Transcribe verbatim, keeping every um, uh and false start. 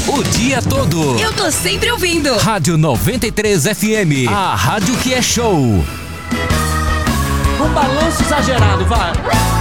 o dia todo. Eu tô sempre ouvindo. Rádio noventa e três F M, a rádio que é show. Um balanço exagerado, vai.